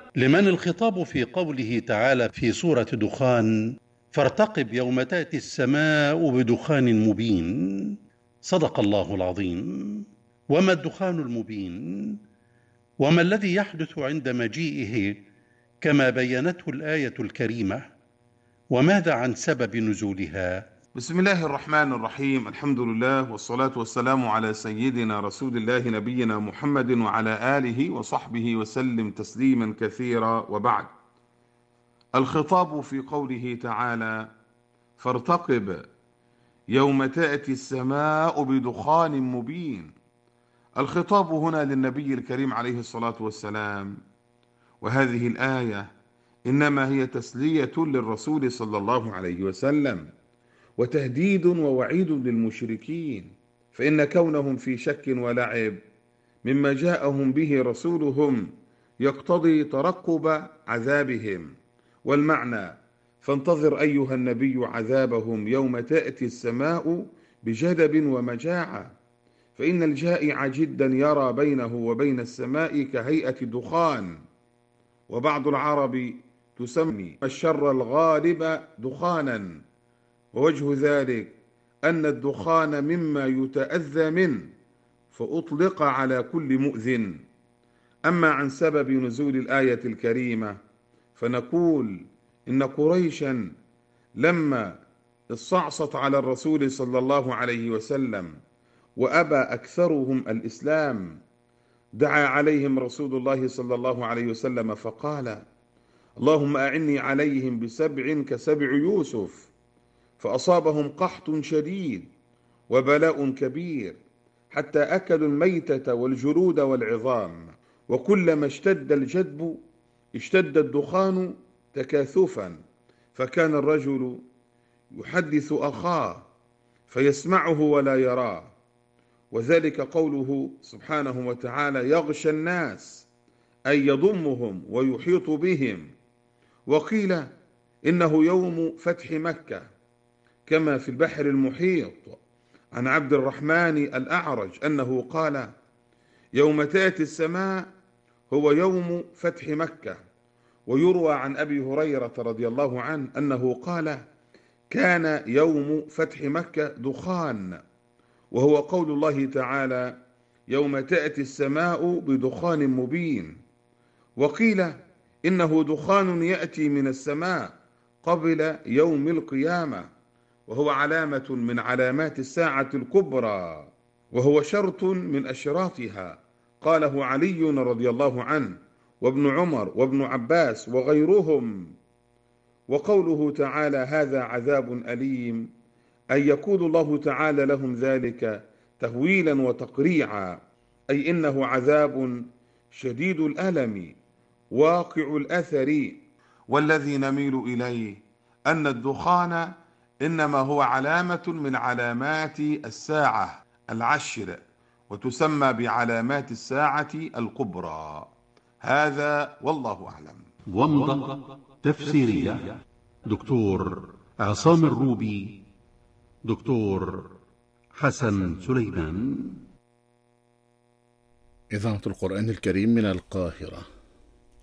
لمن الخطاب في قوله تعالى في سورة دخان: فارتقب يوم تأتي السماء بدخان مبين. صدق الله العظيم. وما الدخان المبين؟ وما الذي يحدث عند مجيئه كما بينته الآية الكريمة؟ وماذا عن سبب نزولها؟ بسم الله الرحمن الرحيم. الحمد لله والصلاة والسلام على سيدنا رسول الله نبينا محمد وعلى آله وصحبه وسلم تسليما كثيرا، وبعد. الخطاب في قوله تعالى: فارتقب يوم تأتي السماء بدخان مبين. الخطاب هنا للنبي الكريم عليه الصلاة والسلام، وهذه الآية إنما هي تسلية للرسول صلى الله عليه وسلم، وتهديد ووعيد للمشركين، فإن كونهم في شك ولعب مما جاءهم به رسولهم يقتضي ترقب عذابهم. والمعنى: فانتظر أيها النبي عذابهم يوم تأتي السماء بجدب ومجاعة، فإن الجائع جدا يرى بينه وبين السماء كهيئة دخان. وبعض العرب تسمي الشر الغالب دخانا، ووجه ذلك أن الدخان مما يتأذى منه، فأطلق على كل مؤذن. أما عن سبب نزول الآية الكريمة فنقول إن قريشا لما استعصت على الرسول صلى الله عليه وسلم وأبى أكثرهم الإسلام، دعا عليهم رسول الله صلى الله عليه وسلم فقال: اللهم أعني عليهم بسبع كسبع يوسف. فأصابهم قحط شديد وبلاء كبير، حتى أكلوا الميتة والجلود والعظام، وكلما اشتد الجدب اشتد الدخان تكاثفا، فكان الرجل يحدث أخاه فيسمعه ولا يراه. وذلك قوله سبحانه وتعالى: يغشى الناس، أي يضمهم ويحيط بهم. وقيل إنه يوم فتح مكة، كما في البحر المحيط عن عبد الرحمن الأعرج أنه قال: يوم تأتي السماء هو يوم فتح مكة. ويروى عن أبي هريرة رضي الله عنه أنه قال: كان يوم فتح مكة دخان، وهو قول الله تعالى: يوم تأتي السماء بدخان مبين. وقيل إنه دخان يأتي من السماء قبل يوم القيامة، وهو علامة من علامات الساعة الكبرى، وهو شرط من أشراطها، قاله علي رضي الله عنه وابن عمر وابن عباس وغيرهم. وقوله تعالى: هذا عذاب أليم، أي يقول الله تعالى لهم ذلك تهويلا وتقريعا، أي إنه عذاب شديد الألم واقع الأثر. والذي نميل إليه أن الدخان إنما هو علامة من علامات الساعة العشر، وتسمى بعلامات الساعة الكبرى. هذا والله أعلم. ومضة تفسيرية دكتور عصام الروبي، دكتور حسن سليمان. إذاعة القرآن الكريم من القاهرة.